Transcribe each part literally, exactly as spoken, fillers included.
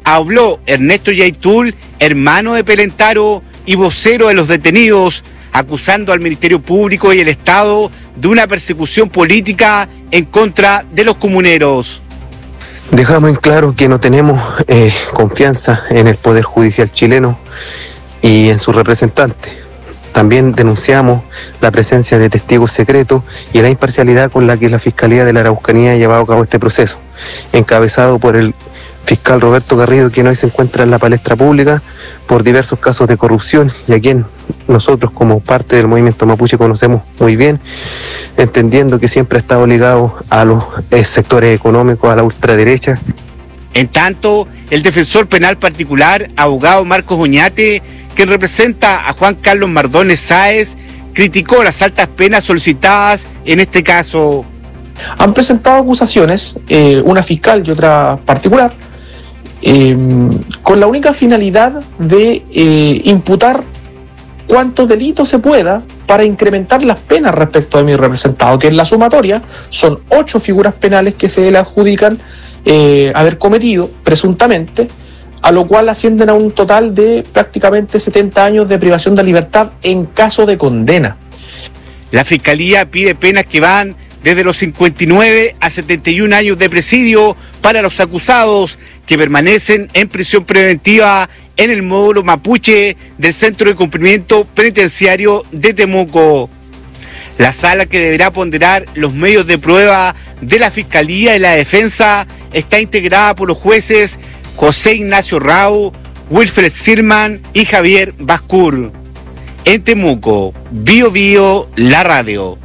habló Ernesto Yaitul, hermano de Pelentaro y vocero de los detenidos, acusando al Ministerio Público y el Estado de una persecución política en contra de los comuneros. Dejamos en claro que no tenemos eh, confianza en el Poder Judicial chileno y en sus representantes. También denunciamos la presencia de testigos secretos y la imparcialidad con la que la Fiscalía de la Araucanía ha llevado a cabo este proceso, encabezado por el fiscal Roberto Garrido, quien hoy se encuentra en la palestra pública por diversos casos de corrupción y a quien nosotros como parte del movimiento mapuche conocemos muy bien, entendiendo que siempre ha estado ligado a los eh, sectores económicos, a la ultraderecha. En tanto, el defensor penal particular, abogado Marcos Oñate, quien representa a Juan Carlos Mardones Sáez, criticó las altas penas solicitadas en este caso. Han presentado acusaciones, eh, una fiscal y otra particular, eh, con la única finalidad de eh, imputar cuántos delitos se pueda para incrementar las penas respecto de mi representado, que en la sumatoria son ocho figuras penales que se le adjudican eh, haber cometido, presuntamente, a lo cual ascienden a un total de prácticamente setenta años de privación de libertad en caso de condena. La Fiscalía pide penas que van desde los cincuenta y nueve a setenta y un años de presidio para los acusados que permanecen en prisión preventiva en el módulo mapuche del Centro de Cumplimiento Penitenciario de Temuco. La sala que deberá ponderar los medios de prueba de la Fiscalía y la Defensa está integrada por los jueces José Ignacio Rau, Wilfred Sirman y Javier Bascur. En Temuco, Bio Bio, la radio.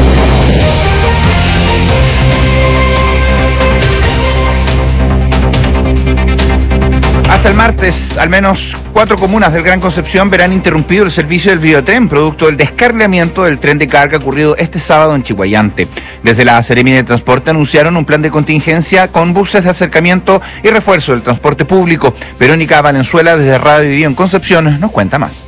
Hasta el martes, al menos cuatro comunas del Gran Concepción verán interrumpido el servicio del Biotren, producto del descarrilamiento del tren de carga ocurrido este sábado en Chihuayante. Desde la Seremi de Transporte anunciaron un plan de contingencia con buses de acercamiento y refuerzo del transporte público. Verónica Valenzuela, desde Radio Bio en Concepción, nos cuenta más.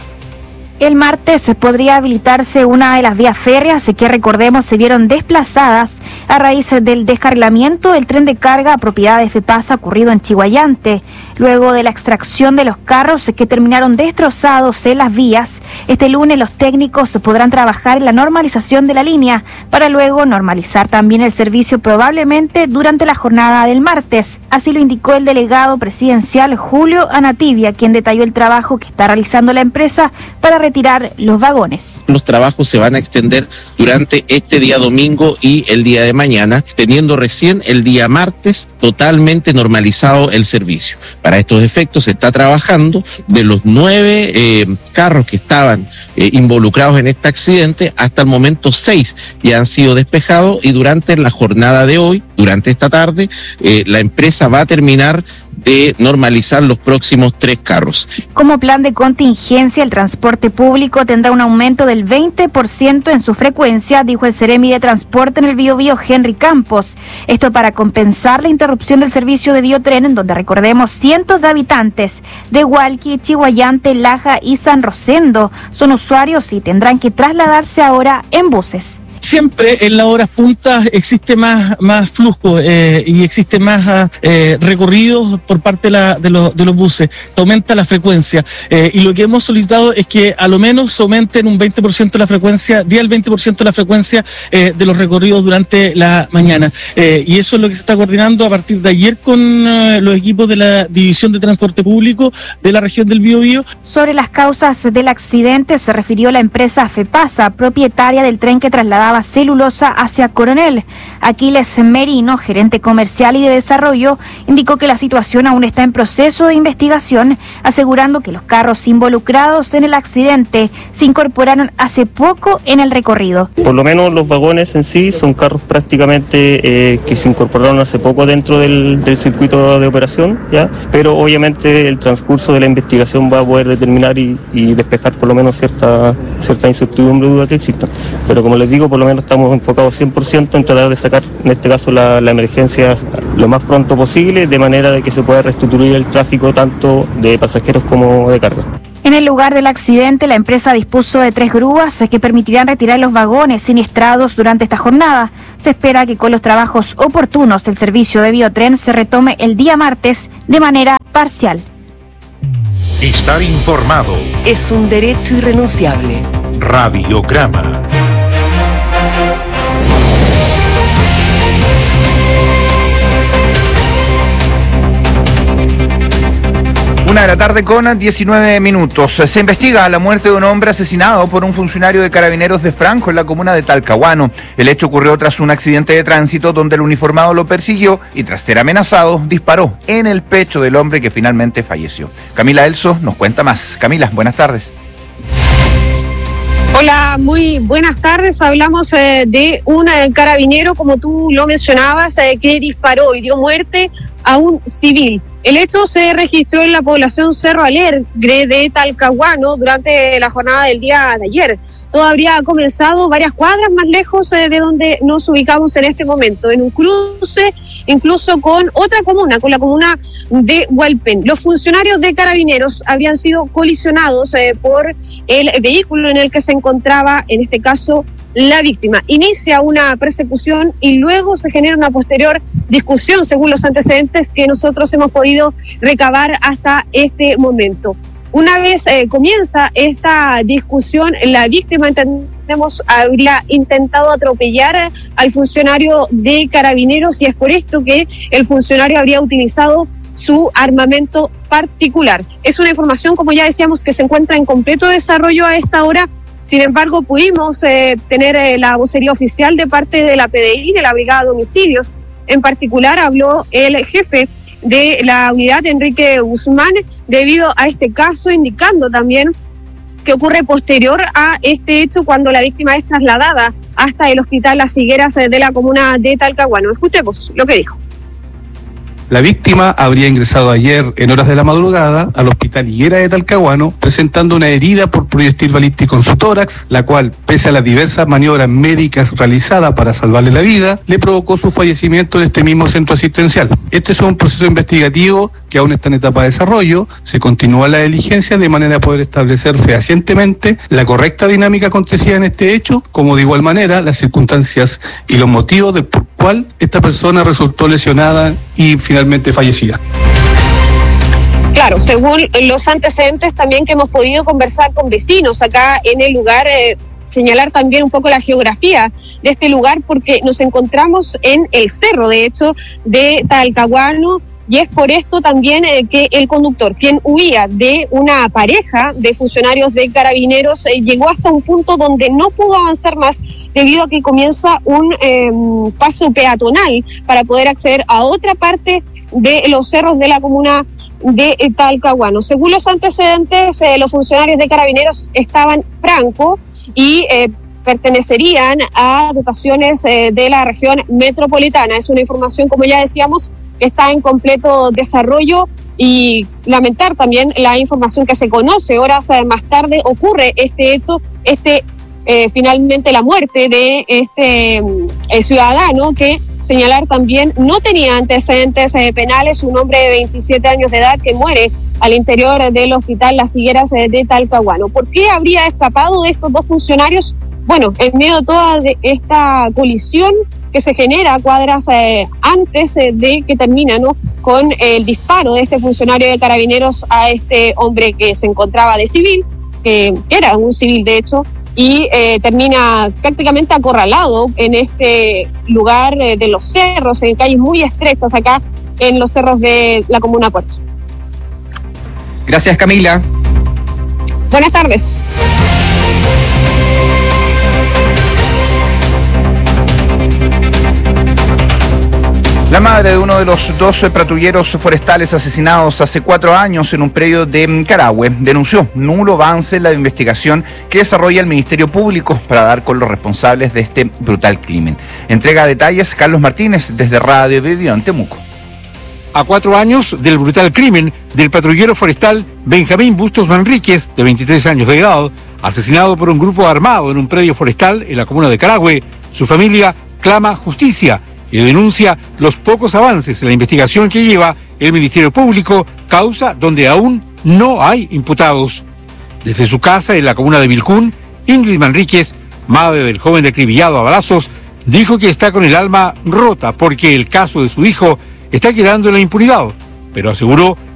El martes podría habilitarse una de las vías férreas que, recordemos, se vieron desplazadas a raíz del descarrilamiento del tren de carga propiedad de FEPASA ocurrido en Chihuayante. Luego de la extracción de los carros que terminaron destrozados en las vías, este lunes los técnicos podrán trabajar en la normalización de la línea para luego normalizar también el servicio probablemente durante la jornada del martes. Así lo indicó el delegado presidencial Julio Anativia, quien detalló el trabajo que está realizando la empresa para retirar los vagones. Los trabajos se van a extender durante este día domingo y el día de mañana, teniendo recién el día martes totalmente normalizado el servicio. Para estos efectos se está trabajando de los nueve eh, carros que estaban eh, involucrados en este accidente, hasta el momento seis ya han sido despejados y durante la jornada de hoy, durante esta tarde, eh, la empresa va a terminar de normalizar los próximos tres carros. Como plan de contingencia, el transporte público tendrá un aumento del veinte por ciento en su frecuencia, dijo el Seremi de Transporte en el Bio Bio, Henry Campos. Esto para compensar la interrupción del servicio de Biotren, en donde, recordemos, cientos de habitantes de Hualqui, Chihuayante, Laja y San Rosendo son usuarios y tendrán que trasladarse ahora en buses. Siempre en las horas puntas existe más, más flujo eh, y existe más eh, recorridos por parte de, la, de, los, de los buses, se aumenta la frecuencia eh, y lo que hemos solicitado es que a lo menos se aumenten un veinte por ciento la frecuencia, diez al veinte por ciento la frecuencia eh, de los recorridos durante la mañana eh, y eso es lo que se está coordinando a partir de ayer con eh, los equipos de la División de Transporte Público de la región del Bio Bio. Sobre las causas del accidente se refirió la empresa FEPASA, propietaria del tren que trasladaba celulosa hacia Coronel. Aquiles Merino, gerente comercial y de desarrollo, indicó que la situación aún está en proceso de investigación, asegurando que los carros involucrados en el accidente se incorporaron hace poco en el recorrido. Por lo menos los vagones en sí son carros prácticamente eh, que se incorporaron hace poco dentro del, del circuito de operación, ¿ya? Pero obviamente el transcurso de la investigación va a poder determinar y, y despejar por lo menos cierta, cierta incertidumbre o duda que exista. Pero como les digo, por lo menos estamos enfocados cien por ciento en tratar de sacar, en este caso, la, la emergencia lo más pronto posible, de manera de que se pueda restituir el tráfico tanto de pasajeros como de carga. En el lugar del accidente, la empresa dispuso de tres grúas que permitirán retirar los vagones siniestrados durante esta jornada. Se espera que con los trabajos oportunos el servicio de Biotren se retome el día martes de manera parcial. Estar informado es un derecho irrenunciable. Radiograma. Una de la tarde con diecinueve minutos. Se investiga la muerte de un hombre asesinado por un funcionario de Carabineros de Franco en la comuna de Talcahuano. El hecho ocurrió tras un accidente de tránsito donde el uniformado lo persiguió y tras ser amenazado disparó en el pecho del hombre que finalmente falleció. Camila Elso nos cuenta más. Camila, buenas tardes. Hola, muy buenas tardes. Hablamos eh, de un eh, carabinero, como tú lo mencionabas, eh, que disparó y dio muerte a un civil. El hecho se registró en la población Cerro Alegre de Talcahuano durante la jornada del día de ayer. Todo habría comenzado varias cuadras más lejos eh, de donde nos ubicamos en este momento, en un cruce incluso con otra comuna, con la comuna de Hualpén. Los funcionarios de Carabineros habrían sido colisionados eh, por el vehículo en el que se encontraba, en este caso, la víctima. Inicia una persecución y luego se genera una posterior discusión, según los antecedentes que nosotros hemos podido recabar hasta este momento. Una vez eh, comienza esta discusión, la víctima, entendemos, habría intentado atropellar al funcionario de Carabineros y es por esto que el funcionario habría utilizado su armamento particular. Es una información, como ya decíamos, que se encuentra en completo desarrollo a esta hora. Sin embargo, pudimos eh, tener eh, la vocería oficial de parte de la P D I, de la Brigada de Homicidios. En particular, habló el jefe de la unidad, Enrique Guzmán, debido a este caso, indicando también que ocurre posterior a este hecho cuando la víctima es trasladada hasta el hospital Las Higueras de la comuna de Talcahuano. Escuchemos lo que dijo. La víctima habría ingresado ayer en horas de la madrugada al hospital Higuera de Talcahuano presentando una herida por proyectil balístico en su tórax, la cual, pese a las diversas maniobras médicas realizadas para salvarle la vida, le provocó su fallecimiento en este mismo centro asistencial. Este es un proceso investigativo que aún está en etapa de desarrollo. Se continúa la diligencia de manera a poder establecer fehacientemente la correcta dinámica acontecida en este hecho, como de igual manera las circunstancias y los motivos de por cuál esta persona resultó lesionada y finalmente fallecida. Claro, según los antecedentes también que hemos podido conversar con vecinos acá en el lugar, eh, señalar también un poco la geografía de este lugar, porque nos encontramos en el cerro, de hecho, de Talcahuano, y es por esto también eh, que el conductor, quien huía de una pareja de funcionarios de Carabineros, eh, llegó hasta un punto donde no pudo avanzar más debido a que comienza un eh, paso peatonal para poder acceder a otra parte de los cerros de la comuna de eh, Talcahuano. Según los antecedentes, eh, los funcionarios de Carabineros estaban franco y eh, pertenecerían a dotaciones eh, de la región metropolitana. Es una información, como ya decíamos, que está en completo desarrollo, y lamentar también la información que se conoce horas eh, más tarde ocurre este hecho, este eh, finalmente la muerte de este eh, ciudadano que, señalar también, no tenía antecedentes eh, penales, un hombre de veintisiete años de edad que muere al interior del hospital Las Higueras eh, de Talcahuano. ¿Por qué habría escapado de estos dos funcionarios? Bueno, en medio de toda de esta colisión que se genera a cuadras eh, antes eh, de que termina, ¿no?, con el disparo de este funcionario de Carabineros a este hombre que se encontraba de civil, que era un civil de hecho, y eh, termina prácticamente acorralado en este lugar eh, de los cerros, en calles muy estrechas acá en los cerros de la comuna Puerto. Gracias, Camila. Buenas tardes. La madre de uno de los dos patrulleros forestales asesinados hace cuatro años en un predio de Carahue denunció nulo avance en la investigación que desarrolla el Ministerio Público para dar con los responsables de este brutal crimen. Entrega detalles Carlos Martínez desde Radio Vivió en Temuco. A cuatro años del brutal crimen del patrullero forestal Benjamín Bustos Manríquez, de veintitrés años de edad, asesinado por un grupo armado en un predio forestal en la comuna de Carahue, su familia clama justicia y denuncia los pocos avances en la investigación que lleva el Ministerio Público, causa donde aún no hay imputados. Desde su casa en la comuna de Vilcún, Ingrid Manríquez, madre del joven acribillado a balazos, dijo que está con el alma rota porque el caso de su hijo está quedando en la impunidad, pero aseguró